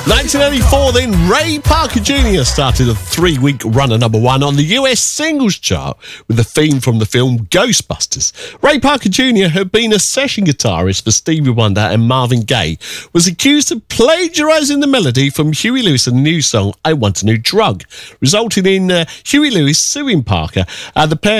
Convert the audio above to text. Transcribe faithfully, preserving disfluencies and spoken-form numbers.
nineteen eighty-four, then Ray Parker Junior started a three-week run at number one on the U S singles chart with the theme from the film Ghostbusters. Ray Parker Junior had been a session guitarist for Stevie Wonder and Marvin Gaye, was accused of plagiarising the melody from Huey Lewis and the new song I Want a New Drug, resulting in uh, Huey Lewis suing Parker. Uh, the pair